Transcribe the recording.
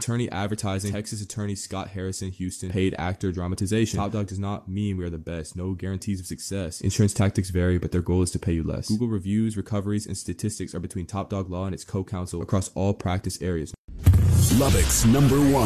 Attorney Advertising, Texas Attorney Scott Harrison, Houston. Paid Actor Dramatization. Top Dog does not mean we are the best. No guarantees of success. Insurance tactics vary, but their goal is to pay you less. Google reviews, recoveries, and statistics are between Top Dog Law and its co-counsel across all practice areas. Lubbock's #1